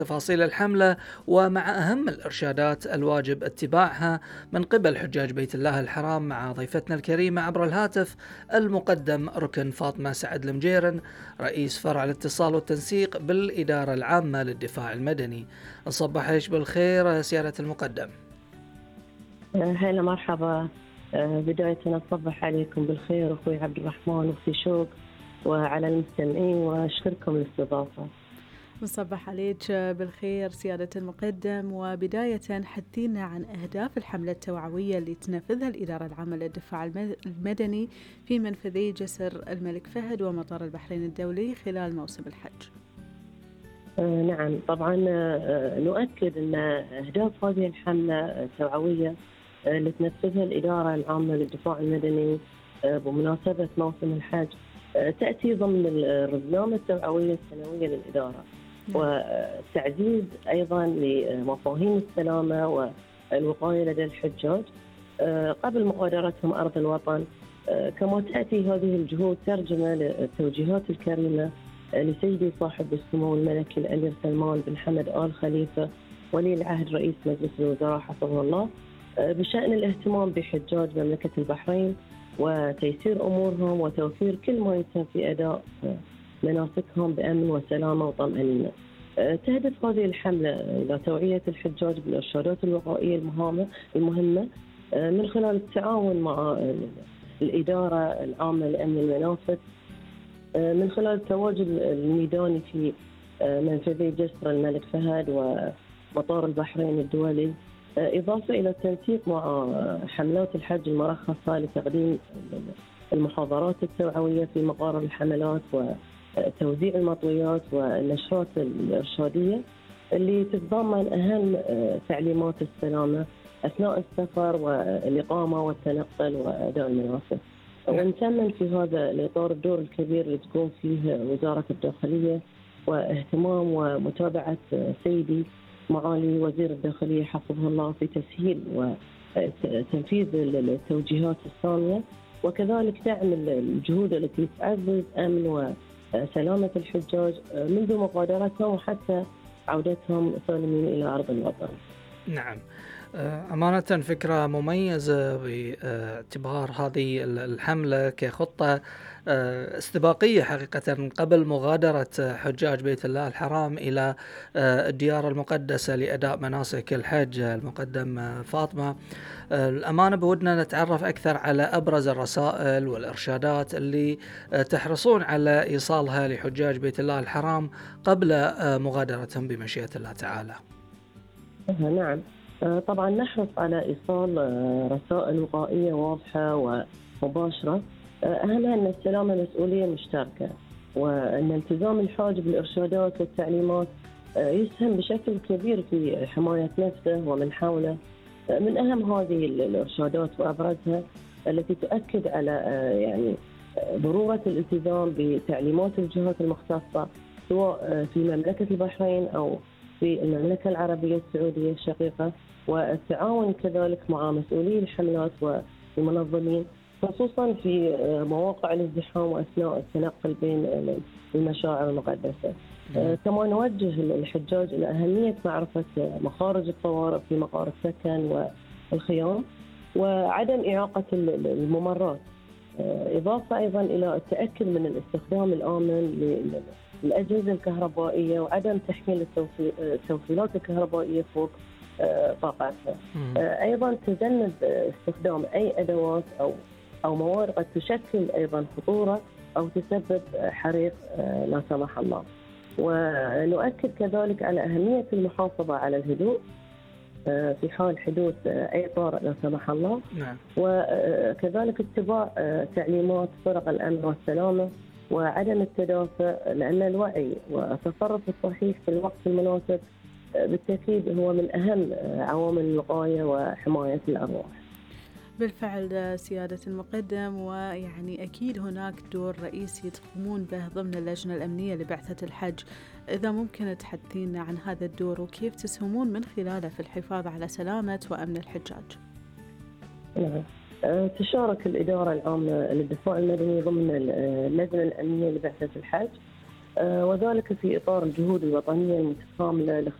تفاصيل الحملة ومع أهم الإرشادات الواجب اتباعها من قبل حجاج بيت الله الحرام مع ضيفتنا الكريمة عبر الهاتف المقدم ركن فاطمة سعد المجيرن، رئيس فرع الاتصال والتنسيق بالإدارة العامة للدفاع المدني. نصبح عليك بالخير سيادة المقدم. هلا مرحبا. بداية نصبح عليكم بالخير أخوي عبد الرحمن وأختي شوق وعلى المستمعين وأشكركم الاستضافة. نصبح عليك بالخير سيادة المقدم، وبداية حدثينا عن أهداف الحملة التوعوية اللي تنفذها الإدارة العامة للدفاع المدني في منفذي جسر الملك فهد ومطار البحرين الدولي خلال موسم الحج. نعم طبعا، نؤكد أن أهداف هذه الحملة التوعوية اللي تنفذها الإدارة العامة للدفاع المدني بمناسبة موسم الحج تأتي ضمن الرزنامة التوعوية السنوية للإدارة، وتعزيز أيضا لمفاهيم السلامة والوقاية لدى الحجاج قبل مغادرتهم أرض الوطن. كما تأتي هذه الجهود ترجمة للتوجيهات الكريمة لسيدي صاحب السمو الملكي الأمير سلمان بن حمد آل خليفة ولي العهد رئيس مجلس الوزراء حفظه الله بشأن الاهتمام بحجاج مملكة البحرين وتيسير أمورهم وتوفير كل ما يتم في أداء مناسكهم بأمن وسلامة وطمأنينة. تهدف هذه الحملة إلى توعية الحجاج بالإرشادات الوقائية المهمة من خلال التعاون مع الإدارة العامة لأمن المنافذ من خلال التواجد الميداني في منفذي جسر الملك فهد ومطار البحرين الدولي، إضافة إلى التنسيق مع حملات الحج المرخصة لتقديم المحاضرات التوعوية في مقار الحملات وتوزيع المطويات والنشرات الإرشادية اللي تتضمن أهم تعليمات السلامة أثناء السفر والإقامة والتنقل وأداء المناسك. ونتمم في هذا الإطار الدور الكبير اللي تقوم فيه وزارة الداخلية واهتمام ومتابعة سيدي معالي وزير الداخلية حفظه الله في تسهيل وتنفيذ التوجيهات السامية، وكذلك دعم الجهود التي تعزز أمن وسلامة الحجاج منذ مغادرتهم وحتى عودتهم سالمين إلى أرض الوطن. نعم، أمانة فكرة مميزة باعتبار هذه الحملة كخطة استباقية حقيقة قبل مغادرة حجاج بيت الله الحرام إلى الديار المقدسة لأداء مناسك الحج. المقدم فاطمة، الأمانة بودنا نتعرف أكثر على أبرز الرسائل والإرشادات اللي تحرصون على إيصالها لحجاج بيت الله الحرام قبل مغادرتهم بمشيئة الله تعالى. نعم، طبعا نحرص على إيصال رسائل وقائية واضحة ومباشرة، أهمها أن السلامة مسؤولية مشتركة، وأن التزام الحاج بالإرشادات والتعليمات يسهم بشكل كبير في حماية نفسه ومن حوله. من أهم هذه الإرشادات وأبرزها التي تؤكد على يعني ضرورة الالتزام بتعليمات الجهات المختصة سواء في مملكة البحرين أو في المملكة العربية السعودية الشقيقة، والتعاون كذلك مع مسؤولي الحملات والمنظمين خصوصا في مواقع الازدحام وأثناء التنقل بين المشاعر المقدسة. كما نوجه الحجاج إلى أهمية معرفة مخارج الطوارئ في مقار السكن والخيام وعدم إعاقة الممرات، إضافة أيضا إلى التأكد من الاستخدام الآمن للأجهزة الكهربائية وعدم تحميل التوصيلات الكهربائية فوق طاقتها. أيضا تجنب استخدام أي أدوات أو مواد قد تشكل أيضا خطورة أو تسبب حريق لا سمح الله. ونؤكد كذلك على أهمية المحافظة على الهدوء في حال حدوث أي طارئ لا سمح الله. نعم. وكذلك اتباع تعليمات فرق الأمن والسلامة وعدم التدافع، لأن الوعي والتصرف الصحيح في الوقت المناسب بالتأكيد هو من أهم عوامل الوقاية وحماية الأرواح. بالفعل سيادة المقدم، ويعني أكيد هناك دور رئيسي تقومون به ضمن اللجنة الأمنية لبعثة الحج. إذا ممكن تحدثينا عن هذا الدور وكيف تسهمون من خلاله في الحفاظ على سلامة وأمن الحجاج. نعم، تشارك الإدارة العامة للدفاع المدني ضمن اللجنة الأمنية لبعثة الحج وذلك في إطار الجهود الوطنية المتكاملة